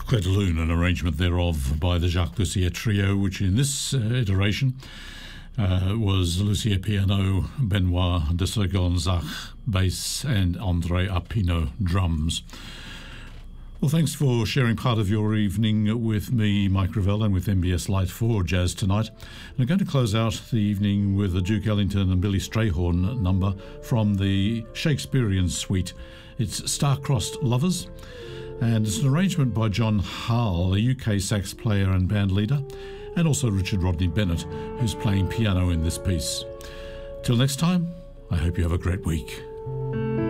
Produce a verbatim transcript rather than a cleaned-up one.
Claire de Lune, an arrangement thereof by the Jacques Lussier Trio, which in this uh, iteration uh, was Lussier piano, Benoit de Segonzac bass, and Andre Apino drums. Well, thanks for sharing part of your evening with me, Mike Revell, and with M B S Light for Jazz tonight. And I'm going to close out the evening with a Duke Ellington and Billy Strayhorn number from the Shakespearean suite. It's Star-Crossed Lovers, and it's an arrangement by John Hull, a U K sax player and band leader, and also Richard Rodney Bennett, who's playing piano in this piece. Till next time, I hope you have a great week.